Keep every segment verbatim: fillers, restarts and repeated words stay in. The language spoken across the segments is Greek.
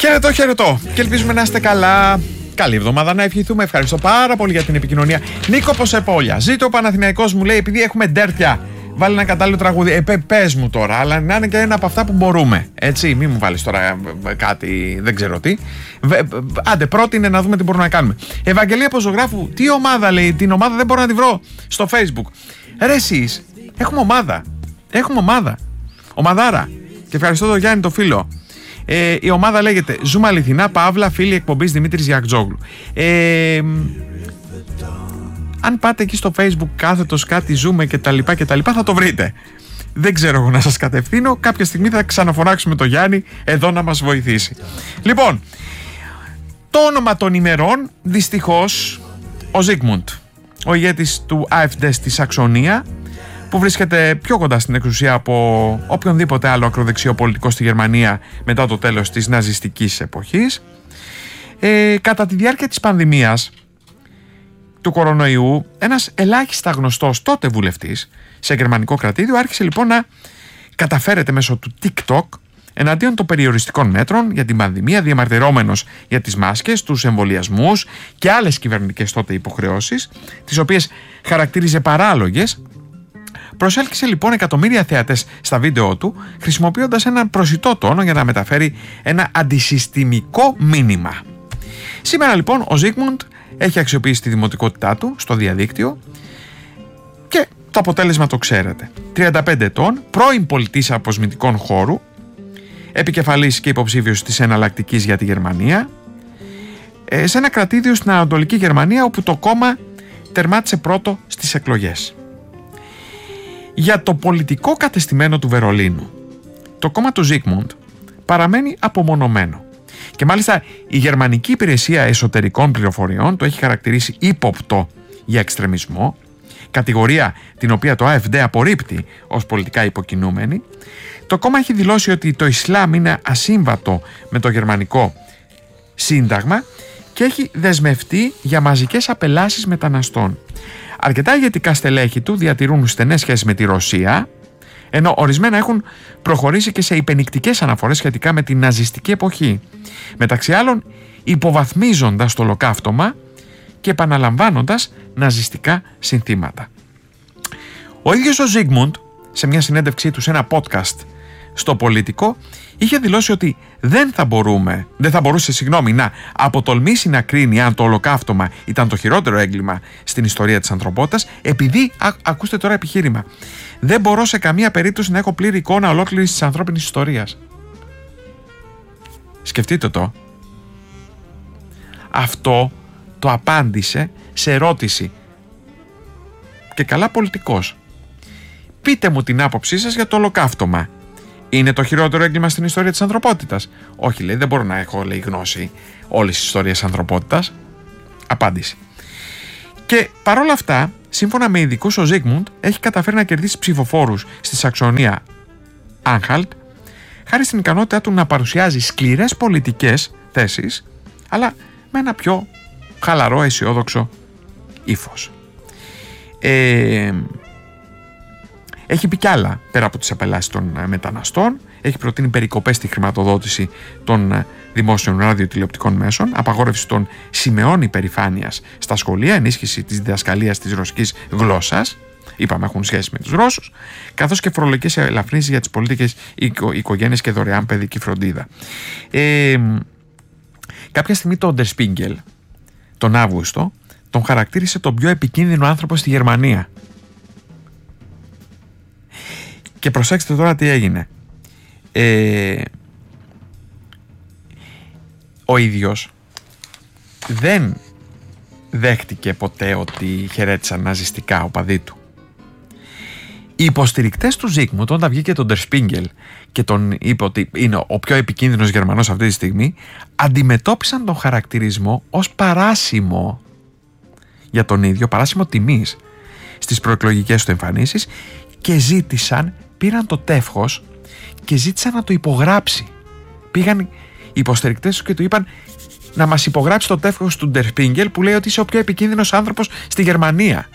Χαιρετώ, χαιρετώ και ελπίζουμε να είστε καλά. Καλή εβδομάδα να ευχηθούμε. Ευχαριστώ πάρα πολύ για την επικοινωνία. Νίκο Ποσεπόλια. Ζήτω ο Παναθηναϊκός, μου λέει, επειδή έχουμε ντέρτια, βάλει ένα κατάλληλο τραγούδι. Ε, πες μου τώρα, αλλά να είναι και ένα από αυτά που μπορούμε. Έτσι, μην μου βάλεις τώρα κάτι, δεν ξέρω τι. Άντε, πρότεινε να δούμε τι μπορούμε να κάνουμε. Ευαγγελία Ποζογράφου, τι ομάδα λέει, την ομάδα δεν μπορώ να τη βρω στο Facebook. Ρε εσείς, έχουμε ομάδα. Έχουμε ομάδα. Ομαδάρα. Και ευχαριστώ τον Γιάννη το φίλο. Ε, η ομάδα λέγεται Ζούμε Αληθινά, Παύλα, φίλη εκπομπής Δημήτρης Γιακτζόγλου. Ε, αν πάτε εκεί στο Facebook κάθετος κάτι ζούμε και τα λοιπά και τα λοιπά θα το βρείτε. Δεν ξέρω εγώ να σας κατευθύνω. Κάποια στιγμή θα ξαναφωνάξουμε τον Γιάννη εδώ να μας βοηθήσει. Λοιπόν, το όνομα των ημερών δυστυχώς ο Ζίγμουντ, ο ηγέτης του AfD στη Σαξονία, που βρίσκεται πιο κοντά στην εξουσία από οποιονδήποτε άλλο ακροδεξιό πολιτικό στη Γερμανία μετά το τέλος της ναζιστικής εποχής. Ε, κατά τη διάρκεια της πανδημίας του κορονοϊού, ένας ελάχιστα γνωστός τότε βουλευτής σε γερμανικό κρατήδιο άρχισε λοιπόν να καταφέρεται μέσω του TikTok εναντίον των περιοριστικών μέτρων για την πανδημία, διαμαρτυρόμενος για τις μάσκες, τους εμβολιασμούς και άλλες κυβερνητικές τότε υποχρεώσεις, τις οποίες χαρακτήριζε παράλογες. Προσέλκυσε λοιπόν εκατομμύρια θεατές στα βίντεο του, χρησιμοποιώντας έναν προσιτό τόνο για να μεταφέρει ένα αντισυστημικό μήνυμα. Σήμερα λοιπόν ο Ζίγμουντ έχει αξιοποιήσει τη δημοτικότητά του στο διαδίκτυο και το αποτέλεσμα το ξέρετε. τριάντα πέντε ετών, πρώην πολιτής αποσμητικών χώρου, επικεφαλής και υποψήφιος της Εναλλακτικής για τη Γερμανία, σε ένα κρατήδιο στην Ανατολική Γερμανία όπου το κόμμα τερμάτισε πρώτο στις εκλογές. Για το πολιτικό κατεστημένο του Βερολίνου, το κόμμα του Ζίγμουντ παραμένει απομονωμένο. Και μάλιστα η Γερμανική Υπηρεσία Εσωτερικών Πληροφοριών το έχει χαρακτηρίσει ύποπτο για εξτρεμισμό, κατηγορία την οποία το AfD απορρίπτει ως πολιτικά υποκινούμενη. Το κόμμα έχει δηλώσει ότι το Ισλάμ είναι ασύμβατο με το γερμανικό σύνταγμα και έχει δεσμευτεί για μαζικές απελάσεις μεταναστών. Αρκετά ηγετικά στελέχη του διατηρούν στενές σχέσεις με τη Ρωσία, ενώ ορισμένα έχουν προχωρήσει και σε υπενικτικές αναφορές σχετικά με την ναζιστική εποχή, μεταξύ άλλων υποβαθμίζοντας το ολοκαύτωμα και επαναλαμβάνοντας ναζιστικά συνθήματα. Ο ίδιος ο Ζίγμουντ, σε μια συνέντευξή του σε ένα podcast στο Πολιτικό, είχε δηλώσει ότι δεν θα, μπορούμε, δεν θα μπορούσε συγγνώμη, να αποτολμήσει να κρίνει αν το ολοκαύτωμα ήταν το χειρότερο έγκλημα στην ιστορία της ανθρωπότητας, επειδή, α, ακούστε τώρα επιχείρημα, δεν μπορώ σε καμία περίπτωση να έχω πλήρη εικόνα ολόκληρης της ανθρώπινης ιστορίας. Σκεφτείτε το. Αυτό το απάντησε σε ερώτηση. Και καλά πολιτικός. Πείτε μου την άποψή σας για το ολοκαύτωμα. Είναι το χειρότερο έγκλημα στην ιστορία της ανθρωπότητας? Όχι, λέει, δεν μπορώ να έχω, λέει, γνώση όλης της ιστορίας της ανθρωπότητας. Απάντηση. Και παρόλα αυτά, σύμφωνα με ειδικούς, ο Ζίγμουντ έχει καταφέρει να κερδίσει ψηφοφόρους στη Σαξονία Άνχαλτ, χάρη στην ικανότητά του να παρουσιάζει σκληρές πολιτικές θέσεις, αλλά με ένα πιο χαλαρό, αισιόδοξο ύφος. Ε... Έχει πει κι άλλα πέρα από τις απελάσεις των μεταναστών. Έχει προτείνει περικοπές στη χρηματοδότηση των δημόσιων ραδιοτηλεοπτικών μέσων, απαγόρευση των σημεών υπερηφάνειας στα σχολεία, ενίσχυση της διδασκαλίας της ρωσικής γλώσσας. Είπαμε, έχουν σχέση με τους Ρώσους, καθώς και φορολογικές ελαφρύνσεις για τις πολίτικες οικο, οικογένειες και δωρεάν παιδική φροντίδα. Ε, κάποια στιγμή το Der Spiegel, τον Αύγουστο, τον χαρακτήρισε τον πιο επικίνδυνο άνθρωπο στη Γερμανία. Και προσέξτε τώρα τι έγινε. Ε, ο ίδιος δεν δέχτηκε ποτέ ότι χαιρέτησαν ναζιστικά οπαδοί του. Οι υποστηρικτές του Ζίγμουντ, όταν βγήκε τον Der Spiegel και τον είπε ότι είναι ο πιο επικίνδυνος Γερμανός αυτή τη στιγμή, αντιμετώπισαν τον χαρακτηρισμό ως παράσημο για τον ίδιο, παράσημο τιμής στις προεκλογικές του εμφανίσεις, και ζήτησαν, πήραν το τεύχος και ζήτησαν να το υπογράψει. Πήγαν οι υποστηρικτές του και του είπαν να μας υπογράψει το τεύχος του Der Spiegel που λέει ότι είσαι ο πιο επικίνδυνος άνθρωπος στη Γερμανία.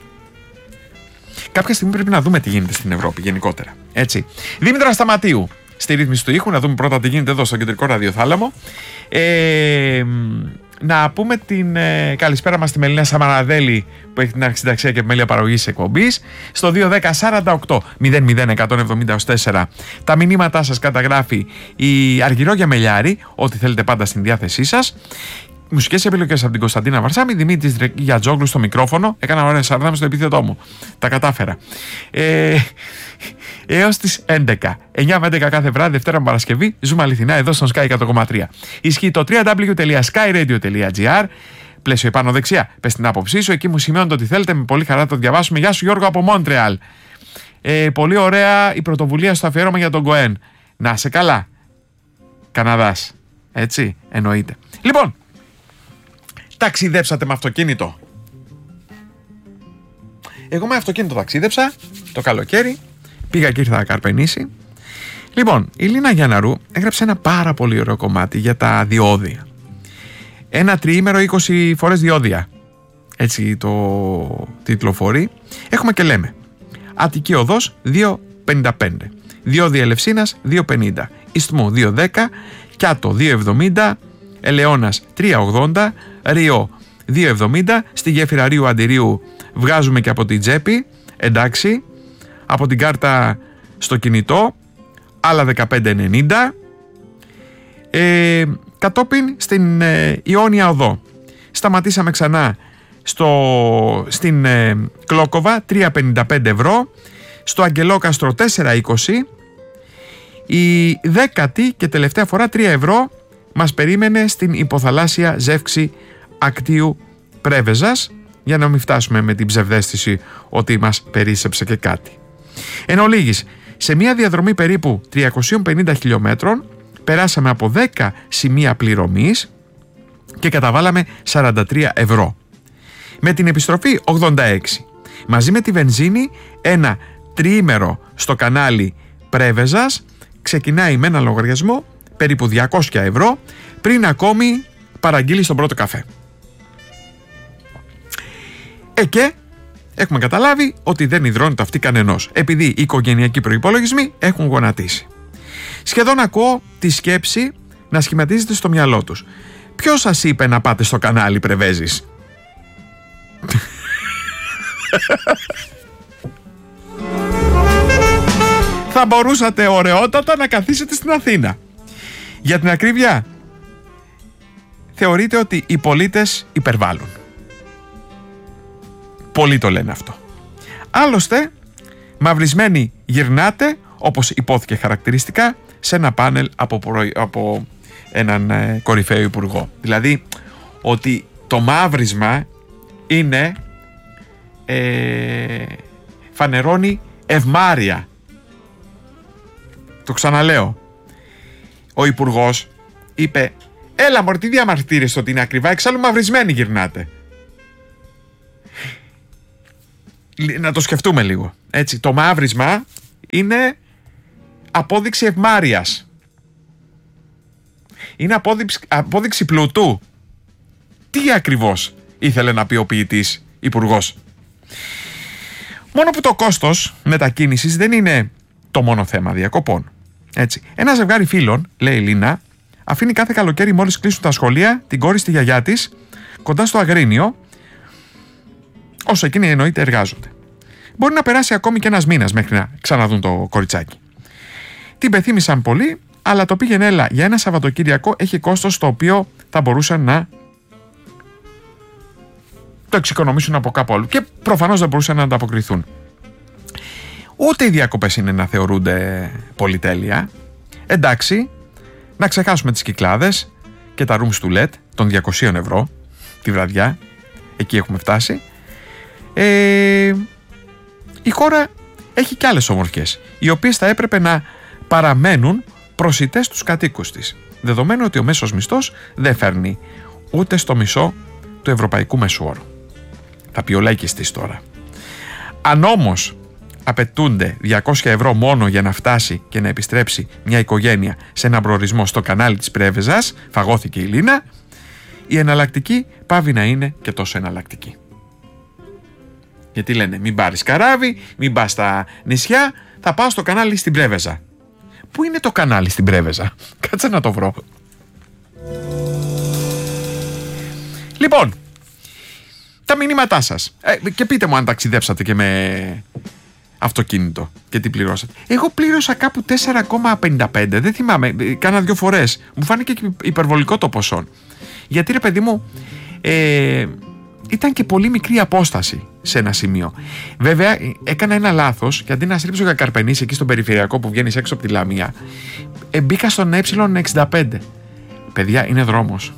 Κάποια στιγμή πρέπει να δούμε τι γίνεται στην Ευρώπη γενικότερα. Έτσι. Δήμητρα Σταματίου, στη ρύθμιση του ήχου. Να δούμε πρώτα τι γίνεται εδώ στο κεντρικό ραδιοθάλαμο. Ε, να πούμε την ε, καλησπέρα μας στη Μελίνα Σαμαραδέλη που έχει την αρχισυνταξία και επιμέλεια παραγωγής εκπομπής στο δύο ένα μηδέν σαράντα οκτώ μηδέν μηδέν εκατόν εβδομήντα τέσσερα. Τα μηνύματά σας καταγράφει η Αργυρό Γιαμελιάρη, ό,τι θέλετε πάντα στην διάθεσή σας. Μουσικές επιλογές από την Κωνσταντίνα Βαρσάμι, Δημήτρης Γιατζόγλου στο μικρόφωνο. Έκανα ωραία σαρδάμι στο επίθετό μου. Τα κατάφερα. Ε, έως τις έντεκα. εννιά με έντεκα κάθε βράδυ, Δευτέρα με Παρασκευή, ζούμε αληθινά εδώ στον Sky εκατό κόμμα τρία. Ισχύει το double-u double-u double-u τελεία sky radio τελεία gr. Πλαίσιο επάνω δεξιά. Πες την άποψή σου, εκεί μου σημειώνετε ό,τι θέλετε. Με πολύ χαρά το διαβάσουμε. Γεια σου Γιώργο από Μόντρεαλ. Ε, πολύ ωραία η πρωτοβουλία στο αφιέρωμα για τον Κοέν. Να σε καλά. Καναδάς. Έτσι, εννοείται. Λοιπόν, ταξιδέψατε με αυτοκίνητο? Εγώ με αυτοκίνητο ταξίδεψα το καλοκαίρι. Πήγα και ήρθα να καρπενήσει. Λοιπόν, η Λίνα Γιανναρού έγραψε ένα πάρα πολύ ωραίο κομμάτι για τα διόδια. Ένα τριήμερο είκοσι φορές διόδια. Έτσι το τιτλοφορεί. Έχουμε και λέμε Αττική Οδός δύο πενήντα πέντε, διόδια Ελευσίνας δύο πενήντα, Ισθμού δύο δέκα, Κιάτο δύο εβδομήντα, Ελαιώνας τρία ογδόντα, Ριό δύο εβδομήντα, στη γέφυρα Ρίου Αντιρίου βγάζουμε και από την τσέπη, εντάξει, από την κάρτα στο κινητό άλλα δεκαπέντε ενενήντα. ε, κατόπιν στην ε, Ιόνια Οδό σταματήσαμε ξανά στο, στην ε, Κλόκοβα τρία πενήντα πέντε ευρώ, στο Αγγελόκαστρο τέσσερα είκοσι. Η δέκατη και τελευταία φορά τρία ευρώ μας περίμενε στην υποθαλάσσια ζεύξη Ακτίου Πρέβεζας, για να μην φτάσουμε με την ψευδαίσθηση ότι μας περίσσεψε και κάτι. Εν ολίγης, σε μια διαδρομή περίπου τριακόσια πενήντα χιλιόμετρων περάσαμε από δέκα σημεία πληρωμής και καταβάλαμε σαράντα τρία ευρώ. Με την επιστροφή ογδόντα έξι. Μαζί με τη βενζίνη ένα τριήμερο στο κανάλι Πρέβεζας ξεκινάει με ένα λογαριασμό περίπου διακόσια ευρώ πριν ακόμη παραγγείλει στον πρώτο καφέ. Ε και έχουμε καταλάβει ότι δεν υδρώνεται αυτή κανενός, επειδή οι οικογενειακοί προϋπολογισμοί έχουν γονατίσει. Σχεδόν ακούω τη σκέψη να σχηματίζεται στο μυαλό τους. Ποιος σας είπε να πάτε στο κανάλι Πρεβέζης? Θα μπορούσατε ωραιότατα να καθίσετε στην Αθήνα. Για την ακρίβεια, θεωρείτε ότι οι πολίτες υπερβάλλουν. Πολλοί το λένε αυτό. Άλλωστε, μαυρισμένοι γυρνάτε, όπως υπόθηκε χαρακτηριστικά, σε ένα πάνελ από, προ... από έναν ε, κορυφαίο υπουργό. Δηλαδή, ότι το μαύρισμα είναι, ε, φανερώνει ευμάρεια. Το ξαναλέω. Ο υπουργός είπε, έλα μωρέ, τι διαμαρτύρεστε ότι είναι ακριβά, εξάλλου μαυρισμένοι γυρνάτε. Να το σκεφτούμε λίγο. Έτσι, το μαύρισμα είναι απόδειξη ευμάρειας. Είναι απόδειξη, απόδειξη πλουτού. Τι ακριβώς ήθελε να πει ο ποιητής υπουργός? Μόνο που το κόστος μετακίνησης δεν είναι το μόνο θέμα διακοπών. Έτσι. Ένα ζευγάρι φίλων, λέει η Λίνα, αφήνει κάθε καλοκαίρι μόλις κλείσουν τα σχολεία την κόρη στη γιαγιά της κοντά στο Αγρίνιο, όσο εκείνοι εννοείται εργάζονται. Μπορεί να περάσει ακόμη και ένας μήνας μέχρι να ξαναδούν το κοριτσάκι. Την πεθύμησαν πολύ, αλλά το πήγαινε έλα για ένα Σαββατοκύριακο έχει κόστος το οποίο θα μπορούσαν να το εξοικονομήσουν από κάπου αλλού και προφανώς δεν μπορούσαν να ανταποκριθούν. Ούτε οι διακοπές είναι να θεωρούνται πολυτέλεια. Εντάξει, να ξεχάσουμε τις κυκλάδες και τα rooms to let των διακόσια ευρώ τη βραδιά. Εκεί έχουμε φτάσει. Ε, η χώρα έχει και άλλες ομορφιές, οι οποίες θα έπρεπε να παραμένουν προσιτές στους κατοίκους της, δεδομένου ότι ο μέσος μισθός δεν φέρνει ούτε στο μισό του ευρωπαϊκού μεσουόρου. Θα πει ο λαϊκιστής τώρα. Αν όμως απαιτούνται διακόσια ευρώ μόνο για να φτάσει και να επιστρέψει μια οικογένεια σε έναν προορισμό στο κανάλι της Πρέβεζας, φαγώθηκε η Λίνα, η εναλλακτική πάβει να είναι και τόσο εναλλακτική. Γιατί λένε μην πάρεις καράβι, μην πας στα νησιά, θα πάω στο κανάλι στην Πρέβεζα. Πού είναι το κανάλι στην Πρέβεζα? Κάτσε να το βρω. Λοιπόν, τα μηνύματά σας. Ε, και πείτε μου αν ταξιδέψατε και με αυτοκίνητο και τι πληρώσατε. Εγώ πλήρωσα κάπου τέσσερα κόμμα πενήντα πέντε. Δεν θυμάμαι, κάνα δύο φορές. Μου φάνηκε και υπερβολικό το ποσό. Γιατί ρε παιδί μου, ε, ήταν και πολύ μικρή απόσταση σε ένα σημείο. Βέβαια, έκανα ένα λάθος και αντί να στρίψω για Καρπενήσι εκεί στον περιφερειακό που βγαίνεις έξω από τη Λαμία, ε, μπήκα στον ε εξήντα πέντε. Παιδιά, είναι δρόμος.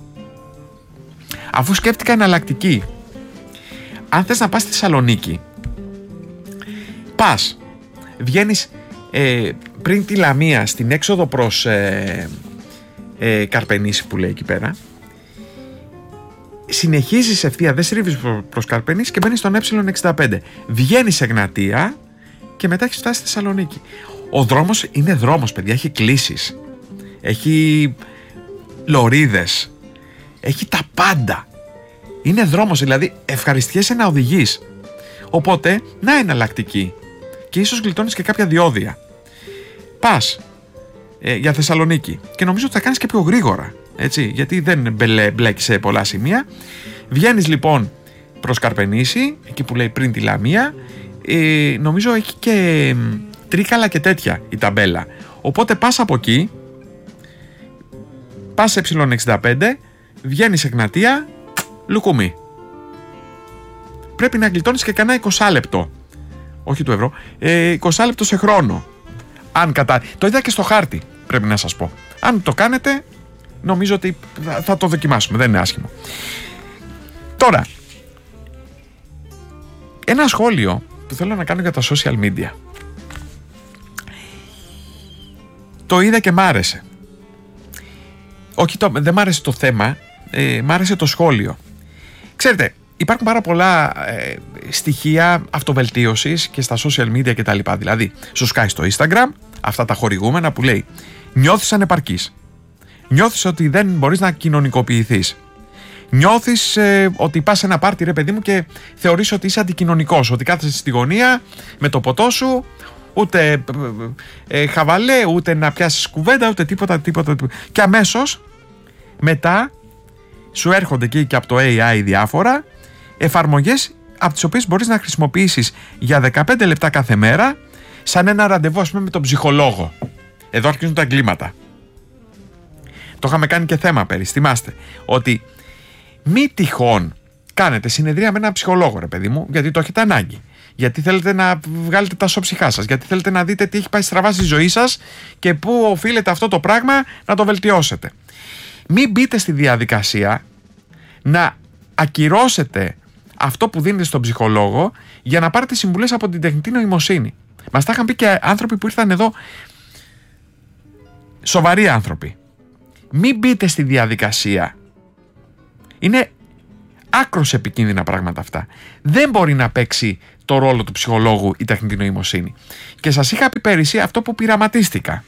Αφού σκέφτηκα εναλλακτική, αν θες να πας στη Θεσσαλονίκη, πας, βγαίνεις ε, πριν τη Λαμία στην έξοδο προς ε, ε, Καρπενήσι που λέει εκεί πέρα, συνεχίζεις ευθεία, δεν στρίβεις προς Καρπενήσι και μπαίνεις στον ε εξήντα πέντε. Βγαίνεις Εγνατία και μετά έχεις φτάσει στη Θεσσαλονίκη. Ο δρόμος είναι δρόμος, παιδιά, έχει κλήσεις, έχει λωρίδες, έχει τα πάντα. Είναι δρόμος, δηλαδή ευχαριστιέσαι να οδηγείς. Οπότε, να εναλλακτική. Και ίσως γλιτώνεις και κάποια διόδια. Πας ε, για Θεσσαλονίκη και νομίζω ότι θα κάνεις και πιο γρήγορα. Έτσι, γιατί δεν μπλέκεις σε πολλά σημεία. Βγαίνεις λοιπόν προς Καρπενήσι, εκεί που λέει πριν τη Λαμία. Ε, νομίζω έχει και Τρίκαλα και τέτοια η ταμπέλα. Οπότε πας από εκεί, πας σε ε εξήντα πέντε, βγαίνεις Εγνατία, λουκουμί. Πρέπει να γλιτώνεις και κανένα είκοσι λεπτό. Όχι του ευρώ, ε, είκοσι λεπτό σε χρόνο. Αν κατά... Το είδα και στο χάρτη, πρέπει να σας πω. Αν το κάνετε, νομίζω ότι θα το δοκιμάσουμε, δεν είναι άσχημο. Τώρα, ένα σχόλιο που θέλω να κάνω για τα social media. Το είδα και μ' άρεσε. Όχι, το, δεν μ' άρεσε το θέμα, ε, μ' άρεσε το σχόλιο. Ξέρετε, υπάρχουν πάρα πολλά ε, στοιχεία αυτοβελτίωσης και στα social media και τα λοιπά. Δηλαδή, σου σκάει στο Instagram αυτά τα χορηγούμενα που λέει νιώθεις ανεπαρκής, νιώθεις ότι δεν μπορείς να κοινωνικοποιηθείς, νιώθεις ε, ότι πας σε ένα πάρτι ρε παιδί μου και θεωρείς ότι είσαι αντικοινωνικός, ότι κάθεσαι στη γωνία με το ποτό σου, ούτε ε, ε, χαβαλέ, ούτε να πιάσεις κουβέντα, ούτε τίποτα, τίποτα, τίποτα. Και αμέσως μετά σου έρχονται εκεί και από το έι άι διάφορα εφαρμογές από τις οποίες μπορείς να χρησιμοποιήσεις για δεκαπέντε λεπτά κάθε μέρα σαν ένα ραντεβού, ας πούμε, με τον ψυχολόγο. Εδώ αρχίζουν τα εγκλήματα. Το είχαμε κάνει και θέμα πέρυσι, θυμάστε, ότι μη τυχόν κάνετε συνεδρία με έναν ψυχολόγο, ρε παιδί μου, γιατί το έχετε ανάγκη. Γιατί θέλετε να βγάλετε τα σώψυχά σας, γιατί θέλετε να δείτε τι έχει πάει στραβά στη ζωή σας και πού οφείλεται αυτό το πράγμα να το βελτιώσετε. Μην μπείτε στη διαδικασία να ακυρώσετε αυτό που δίνετε στον ψυχολόγο για να πάρετε συμβουλές από την τεχνητή νοημοσύνη. Μας τα είχαν πει και άνθρωποι που ήρθαν εδώ, σοβαροί άνθρωποι. Μην μπείτε στη διαδικασία. Είναι άκρως επικίνδυνα πράγματα αυτά. Δεν μπορεί να παίξει το ρόλο του ψυχολόγου η τεχνητή νοημοσύνη. Και σας είχα πει πέρυσι αυτό που πειραματίστηκα.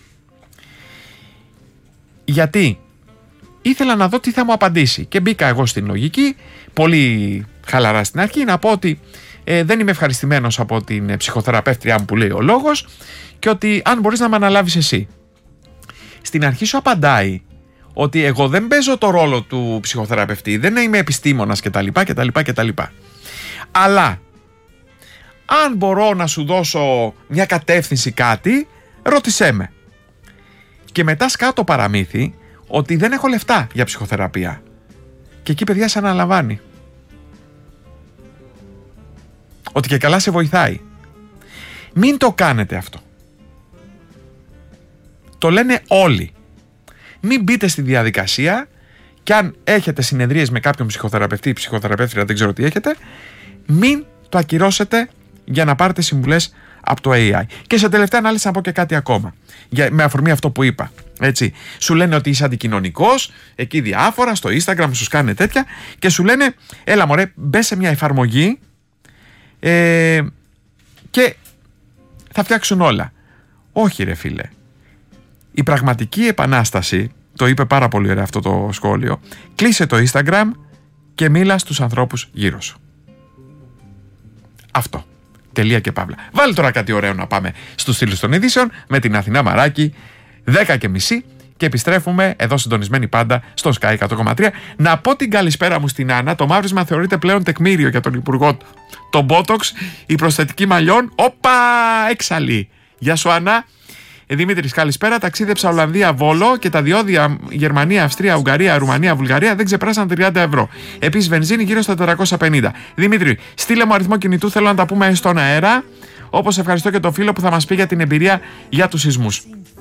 Γιατί ήθελα να δω τι θα μου απαντήσει και μπήκα εγώ στην λογική, πολύ χαλαρά στην αρχή, να πω ότι ε, δεν είμαι ευχαριστημένος από την ψυχοθεραπεύτριά μου που λέει ο λόγος και ότι αν μπορείς να με αναλάβεις εσύ. Στην αρχή σου απαντάει ότι εγώ δεν παίζω το ρόλο του ψυχοθεραπευτή, δεν είμαι επιστήμονας κτλ, κτλ, κτλ. Αλλά αν μπορώ να σου δώσω μια κατεύθυνση κάτι, ρώτησέ με. Και μετά σκάω το παραμύθι ότι δεν έχω λεφτά για ψυχοθεραπεία. Και εκεί, παιδιά, σε αναλαμβάνει. Ότι και καλά σε βοηθάει. Μην το κάνετε αυτό. Το λένε όλοι. Μην μπείτε στη διαδικασία και αν έχετε συνεδρίες με κάποιον ψυχοθεραπευτή ή ψυχοθεραπεύτρια, δεν ξέρω τι έχετε, μην το ακυρώσετε για να πάρετε συμβουλές από το έι άι. Και σε τελευταία ανάλυση να πω και κάτι ακόμα, για, με αφορμή αυτό που είπα. Έτσι. Σου λένε ότι είσαι αντικοινωνικός, εκεί διάφορα, στο Instagram σου κάνουν τέτοια και σου λένε, έλα μωρέ, μπες σε μια εφαρμογή ε, και θα φτιάξουν όλα. Όχι ρε φίλε. Η πραγματική επανάσταση, το είπε πάρα πολύ ωραία αυτό το σχόλιο, κλείσε το Instagram και μίλα στους ανθρώπους γύρω σου. Αυτό. Τελεία και παύλα. Βάλει τώρα κάτι ωραίο να πάμε στους στήλους των ειδήσεων με την Αθηνά Μαράκη, δέκα και μισή. Και επιστρέφουμε εδώ συντονισμένοι πάντα στο Sky εκατό κόμμα τρία. Να πω την καλησπέρα μου στην Άννα. Το μαύρισμα θεωρείται πλέον τεκμήριο για τον Υπουργό. Το Botox, η προσθετική μαλλιών. Όπα! Έξαλλη. Γεια σου, Άννα. Ε, Δημήτρης, καλησπέρα. Ταξίδεψα Ολλανδία, Βόλο και τα διόδια Γερμανία, Αυστρία, Ουγγαρία, Ρουμανία, Βουλγαρία δεν ξεπέρασαν τριάντα ευρώ. Επίσης, βενζίνη γύρω στα τετρακόσια πενήντα. Δημήτρη, στείλε μου αριθμό κινητού. Θέλω να τα πούμε στον αέρα. Όπως ευχαριστώ και το φίλο που θα μας πει για την εμπειρία για τους σεισμούς.